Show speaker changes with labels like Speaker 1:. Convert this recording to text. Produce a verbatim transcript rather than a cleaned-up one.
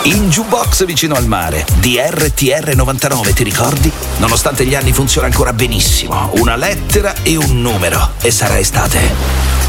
Speaker 1: In jukebox vicino al mare, D R T R novantanove, ti ricordi? Nonostante gli anni funziona ancora benissimo. Una lettera e un numero e sarà estate.